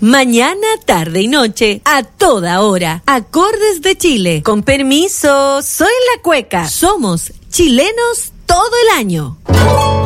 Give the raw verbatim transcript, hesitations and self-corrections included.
Mañana, tarde y noche, a toda hora. Acordes de Chile. Con permiso, soy la Cueca. Somos chilenos todo el año.